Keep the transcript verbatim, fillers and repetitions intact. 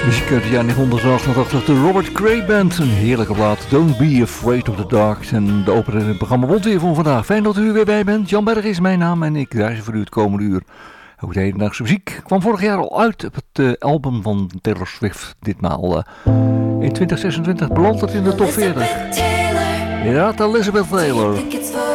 Muziek uit de jaren negentien, de Robert Cray Band. Een heerlijke plaat, Don't Be Afraid of the Dark. En de opener in het programma rond weer voor vandaag. Fijn dat u er weer bij bent. Jan Berg is mijn naam en ik draai voor u het komende uur. Ook de hedendaagse muziek kwam vorig jaar al uit op het uh, album van Taylor Swift. Ditmaal uh, in twintig zesentwintig belandt het in de top veertig. Ja, Elizabeth Taylor.